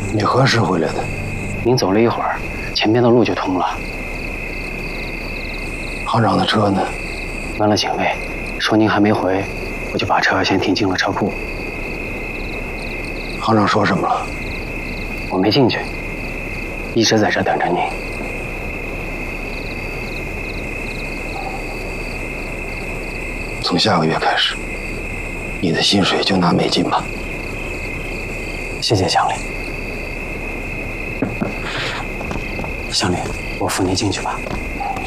你何时回来的？ 您走了一会儿，前边的路就通了。 行长的车呢？ 问了警卫，说您还没回，我就把车先停进了车库。 行长说什么了？ 我没进去，一直在这等着您。 从下个月开始，你的薪水就拿美金吧。 谢谢乡里。乡里，我扶您进去吧。